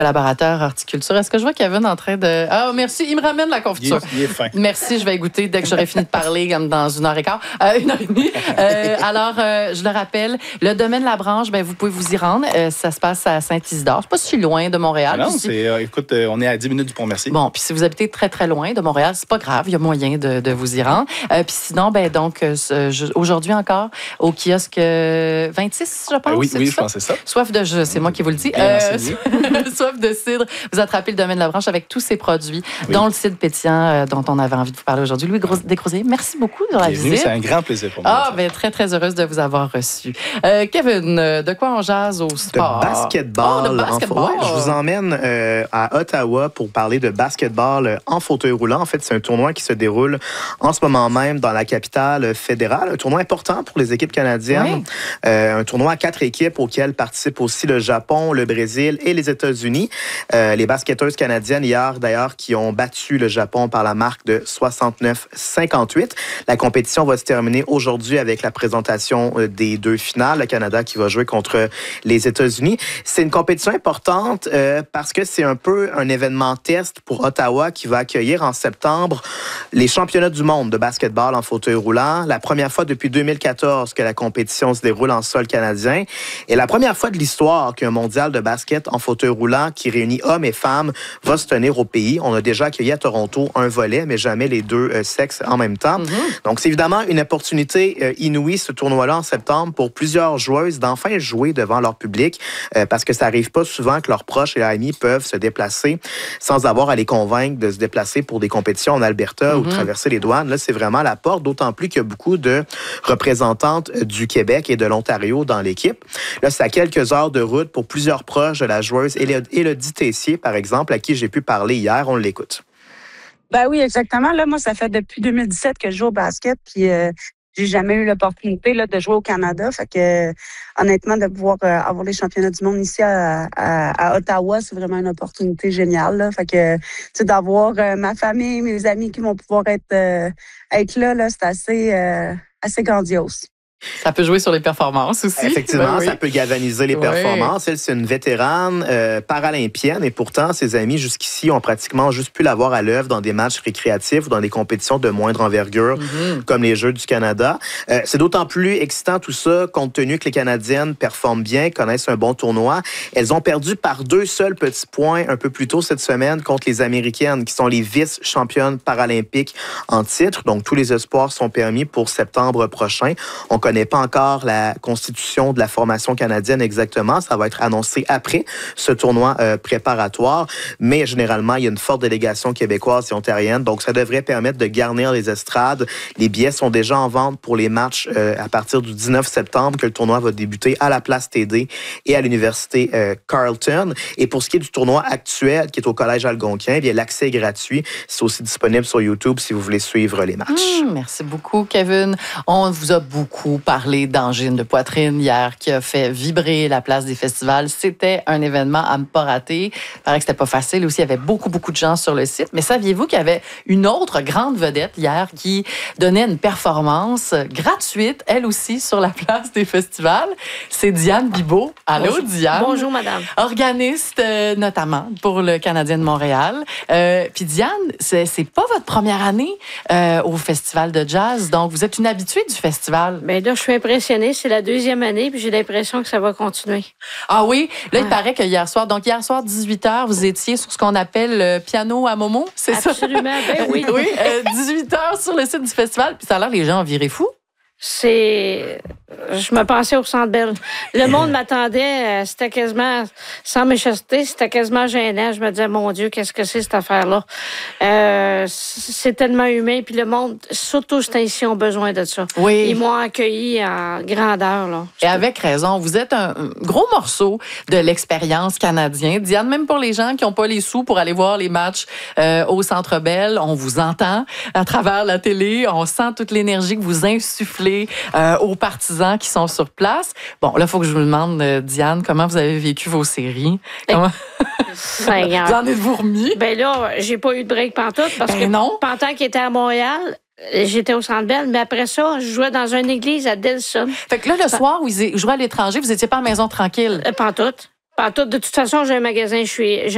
collaborateur horticulture. Est-ce que je vois Kevin en train de... Ah, merci. Il me ramène la confiture. Il est fin. Merci, je vais y goûter dès que j'aurai fini de parler, comme dans 1h15, 1h30. Alors, je le rappelle, le domaine La Branche, vous pouvez vous y rendre. Ça se passe à Saint-Isidore. C'est pas si loin de Montréal. Non, écoute, on est à 10 minutes du Pont-Mercier. Bon, puis si vous habitez très, très loin de Montréal, c'est pas grave. Il y a moyen de vous y rendre. Puis sinon, aujourd'hui encore, au kiosque 26, je pense. Oui, je pense que c'est ça. Soif de jus, c'est moi qui vous le dis. Soif de cidre. Vous attrapez le domaine de La Branche avec tous ces produits, dont le cidre pétillant dont on avait envie de vous parler aujourd'hui. Louis Descroziers, merci beaucoup de la visite. C'est un grand plaisir pour moi. Très, très heureuse de vous avoir reçu. Kevin, de quoi on jase au sport? De basketball. Je vous emmène à Ottawa pour parler de basketball en fauteuil roulant. En fait, c'est un tournoi qui se déroule en ce moment même dans la capitale fédérale. Un tournoi important pour les équipes canadiennes. Oui. Un tournoi à 4 équipes auquel participent aussi le Japon, le Brésil et les États-Unis. Les basketteuses canadiennes hier, d'ailleurs, qui ont battu le Japon par la marque de 69-58. La compétition va se terminer aujourd'hui avec la présentation des 2 finales. Le Canada qui va jouer contre les États-Unis. C'est une compétition importante parce que c'est un peu un événement test pour Ottawa qui va accueillir en septembre les championnats du monde de basketball en fauteuil roulant. La première fois depuis 2014 que la compétition se déroule en sol canadien. Et la première fois de l'histoire qu'un mondial de basket en fauteuil roulant qui réunit hommes et femmes va se tenir au pays. On a déjà accueilli à Toronto un volet, mais jamais les 2 sexes en même temps. Mm-hmm. Donc, c'est évidemment une opportunité inouïe, ce tournoi-là en septembre, pour plusieurs joueuses d'enfin jouer devant leur public, parce que ça n'arrive pas souvent que leurs proches et amis peuvent se déplacer sans avoir à les convaincre de se déplacer pour des compétitions en Alberta ou de traverser les douanes. Là, c'est vraiment la porte, d'autant plus qu'il y a beaucoup de représentantes du Québec et de l'Ontario dans l'équipe. Là, c'est à quelques heures de route pour plusieurs proches de la joueuse Élodie Tessier, par exemple, à qui j'ai pu parler hier. On l'écoute. Ben oui, exactement. Là, moi, ça fait depuis 2017 que je joue au basket, puis j'ai jamais eu l'opportunité de jouer au Canada. Fait que, honnêtement, de pouvoir avoir les championnats du monde ici à Ottawa, c'est vraiment une opportunité géniale. Là. Fait que, tu sais, d'avoir ma famille, mes amis qui vont pouvoir être là, c'est assez grandiose. Ça peut jouer sur les performances aussi. Effectivement, ça peut galvaniser les performances. Elle, c'est une vétérane paralympienne et pourtant, ses amis jusqu'ici ont pratiquement juste pu la voir à l'œuvre dans des matchs récréatifs ou dans des compétitions de moindre envergure, comme les Jeux du Canada. C'est d'autant plus excitant tout ça, compte tenu que les Canadiennes performent bien, connaissent un bon tournoi. Elles ont perdu par 2 seuls petits points un peu plus tôt cette semaine contre les Américaines, qui sont les vice-championnes paralympiques en titre. Donc, tous les espoirs sont permis pour septembre prochain. On connaît pas encore la constitution de la formation canadienne exactement. Ça va être annoncé après ce tournoi préparatoire. Mais généralement, il y a une forte délégation québécoise et ontarienne. Donc, ça devrait permettre de garnir les estrades. Les billets sont déjà en vente pour les matchs à partir du 19 septembre que le tournoi va débuter à la Place TD et à l'Université Carleton. Et pour ce qui est du tournoi actuel qui est au Collège Algonquin, bien, l'accès est gratuit. C'est aussi disponible sur YouTube si vous voulez suivre les matchs. Merci beaucoup, Kevin. On vous a beaucoup parlé d'angine de poitrine hier qui a fait vibrer la place des festivals. C'était un événement à ne pas rater. Il paraît que c'était pas facile aussi. Il y avait beaucoup de gens sur le site. Mais saviez-vous qu'il y avait une autre grande vedette hier qui donnait une performance gratuite, elle aussi, sur la place des festivals? C'est Diane Bibeau. Allô, bonjour. Diane. Bonjour, madame. Organiste, notamment, pour le Canadien de Montréal. Puis Diane, c'est pas votre première année au Festival de jazz. Donc, vous êtes une habituée du festival. Bien là, je suis impressionnée. C'est la 2e année, puis j'ai l'impression que ça va continuer. Ah oui? Là, il paraît que hier soir, 18h, vous étiez sur ce qu'on appelle le piano à Momo, c'est ça? Absolument, ben oui. Oui, 18h sur le site du festival. Puis ça a l'air, les gens en viraient fous. Je me pensais au Centre Bell. Le monde m'attendait, c'était quasiment, sans méchanceté, c'était quasiment gênant. Je me disais, mon Dieu, qu'est-ce que c'est cette affaire-là? C'est tellement humain, puis le monde, surtout ces ici, ont besoin de ça. Oui. Ils m'ont accueilli en grandeur, là. Et avec raison, vous êtes un gros morceau de l'expérience canadienne. Diane, même pour les gens qui n'ont pas les sous pour aller voir les matchs au Centre Bell, on vous entend à travers la télé, on sent toute l'énergie que vous insufflez aux partisans qui sont sur place. Bon, là, il faut que je vous demande, Diane, comment vous avez vécu vos séries? Comment... Vous en êtes-vous remis? Ben là, j'ai pas eu de break pantoute parce que non. pendant qu'il était à Montréal, j'étais au Centre Bell, mais après ça, je jouais dans une église à Delson. Fait que là, le soir où ils jouaient à l'étranger, vous étiez pas à la maison tranquille? Pantoute. De toute façon, j'ai un magasin, j'ai